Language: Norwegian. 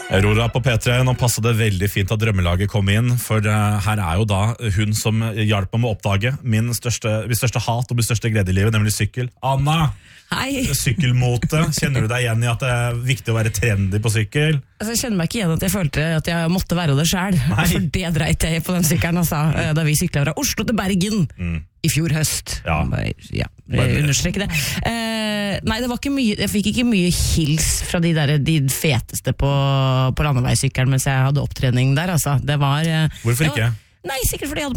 Aurora på P3, nå passet det veldig fint at drømmelaget kom inn, for her jo da hun som hjalp meg med å oppdage min største hat og min største glede i livet, nemlig sykkel. Anna! Hei! Sykkelmote, kjenner du deg igjen i at det viktig å være trendy på sykkel? Altså, jeg kjenner meg ikke igjen at jeg følte at jeg måtte være det selv. For det dreit jeg på den sykkelen, altså, da vi syklet fra Oslo til Bergen i fjor høst. Ja. Understreke det. Nei, det var ikke mye, jeg fikk ikke mye hils fra de feteste på landeveisykkelen mens jeg hadde opptrening der, altså. Det var... Hvorfor ikke? Nei, sikkert fordi jeg hadde